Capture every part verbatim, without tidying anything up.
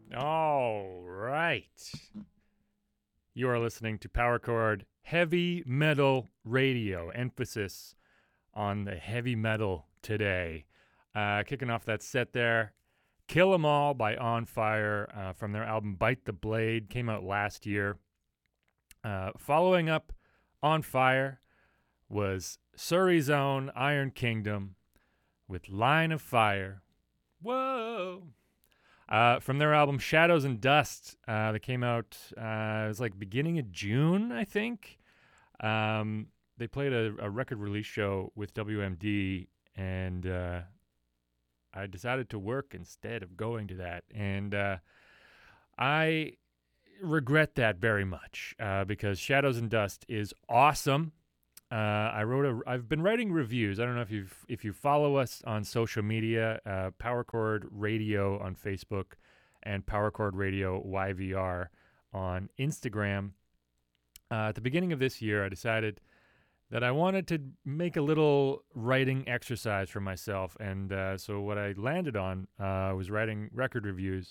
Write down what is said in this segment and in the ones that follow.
All right. You are listening to Power Chord Heavy Metal Radio. Emphasis on the heavy metal today. Uh, kicking off that set there, Kill 'Em All by On Fire uh, from their album Bite the Blade. Came out last year. Uh, following up On Fire was Surrey's own Iron Kingdom with Line of Fire. Whoa! Uh, from their album Shadows and Dust, uh, that came out, uh, it was like beginning of June, I think. Um, they played a, a record release show with W M D, and uh, I decided to work instead of going to that. And uh, I regret that very much uh, because Shadows and Dust is awesome. Uh, I wrote a. I've been writing reviews. I don't know if you if you follow us on social media, uh, Power Chord Radio on Facebook, and Power Chord Radio Y V R on Instagram. Uh, at the beginning of this year, I decided that I wanted to make a little writing exercise for myself, and uh, so what I landed on uh, was writing record reviews.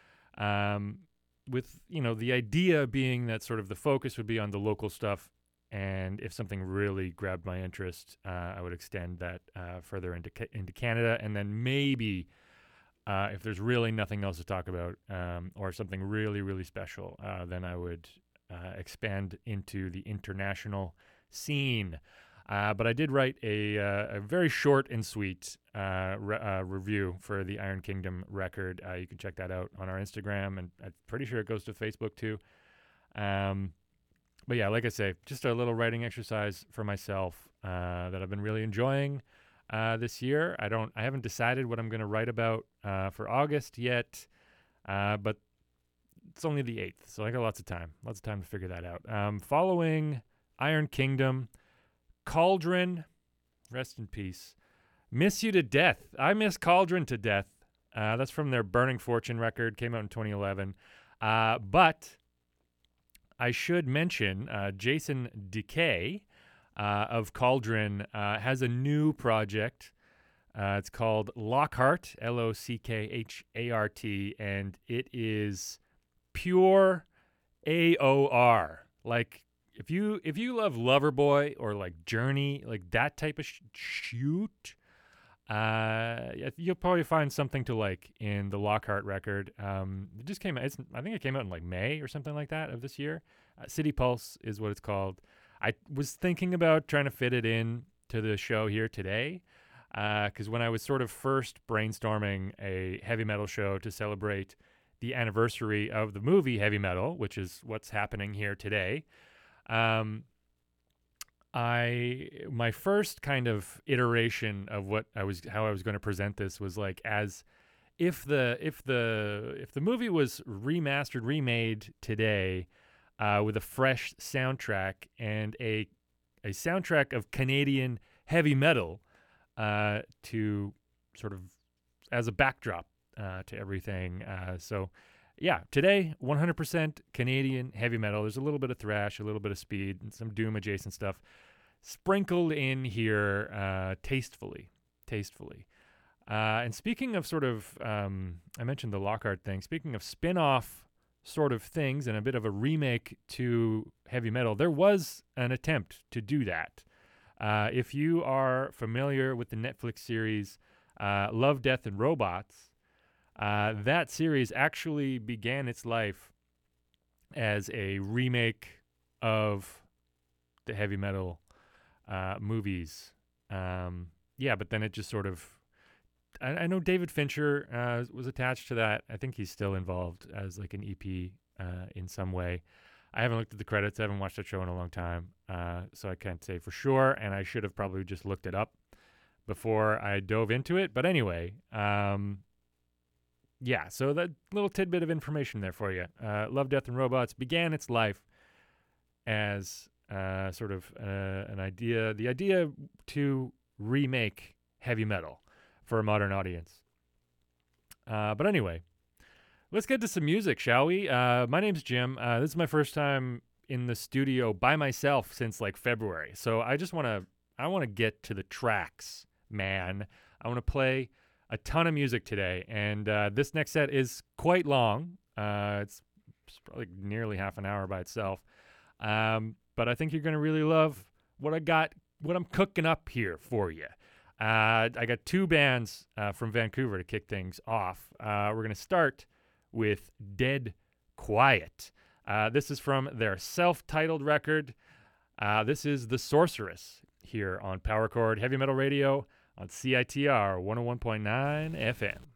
Um, with you know the idea being that sort of the focus would be on the local stuff. And if something really grabbed my interest, uh, I would extend that uh, further into ca- into Canada. And then maybe uh, if there's really nothing else to talk about um, or something really, really special, uh, then I would uh, expand into the international scene. Uh, but I did write a, uh, a very short and sweet uh, re- uh, review for the Iron Kingdom record. Uh, you can check that out on our Instagram, and I'm pretty sure it goes to Facebook too. Um, But yeah, like I say, just a little writing exercise for myself uh, that I've been really enjoying uh, this year. I don't, I haven't decided what I'm going to write about uh, for August yet, uh, but it's only the eighth, so I got lots of time, lots of time to figure that out. Um, following Iron Kingdom, Cauldron, rest in peace. Miss You to Death. I miss Cauldron to death. Uh, that's from their Burning Fortune record, came out in twenty eleven. Uh, but I should mention uh, Jason Decay uh, of Cauldron uh, has a new project. Uh, it's called Lockhart, L O C K H A R T, and it is pure A O R. Like if you if you love Loverboy or like Journey, like that type of sh- shoot, uh, you'll probably find something to like in the Lockhart record. Um, it just came out. It's, I think it came out in like May or something like that of this year. Uh, City Pulse is what it's called. I was thinking about trying to fit it in to the show here today, because uh, when I was sort of first brainstorming a heavy metal show to celebrate the anniversary of the movie Heavy Metal, which is what's happening here today, um, I my first kind of iteration of what I was how I was going to present this was like as if the if the if the movie was remastered, remade today uh, with a fresh soundtrack and a a soundtrack of Canadian heavy metal uh, to sort of as a backdrop uh, to everything. Uh, so yeah, today one hundred percent Canadian heavy metal. There's a little bit of thrash, a little bit of speed, and some doom adjacent stuff sprinkled in here uh, tastefully, tastefully. Uh, and speaking of sort of, um, I mentioned the Lockhart thing. Speaking of spin-off sort of things and a bit of a remake to heavy metal, there was an attempt to do that. Uh, if you are familiar with the Netflix series uh, Love, Death, and Robots, uh, that series actually began its life as a remake of the heavy metal Uh, movies. Um, yeah, but then it just sort of, I, I know David Fincher uh, was attached to that. I think he's still involved as like an E P uh, in some way. I haven't looked at the credits. I haven't watched that show in a long time, uh, so I can't say for sure, and I should have probably just looked it up before I dove into it. But anyway, um, yeah, so that little tidbit of information there for you. Uh, Love, Death, and Robots began its life as Uh, sort of uh, an idea, the idea to remake heavy metal for a modern audience. Uh, but anyway, let's get to some music, shall we? Uh, my name's Jim. Uh, this is my first time in the studio by myself since like February. So I just want to, I want to get to the tracks, man. I want to play a ton of music today. And uh, this next set is quite long. Uh, it's, it's probably nearly half an hour by itself. Um, but I think you're going to really love what I got, what I'm cooking up here for you. Uh, I got two bands uh, from Vancouver to kick things off. Uh, we're going to start with Dead Quiet. Uh, this is from their self-titled record. Uh, this is The Sorceress here on Power Chord Heavy Metal Radio on C I T R one oh one point nine F M.